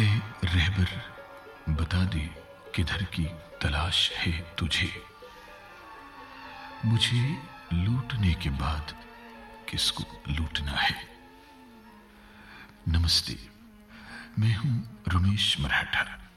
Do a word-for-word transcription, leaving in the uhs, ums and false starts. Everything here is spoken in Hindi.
ए रहबर, बता दे किधर की तलाश है तुझे, मुझे लूटने के बाद किसको लूटना है। नमस्ते, मैं हूं रमेश मराठा।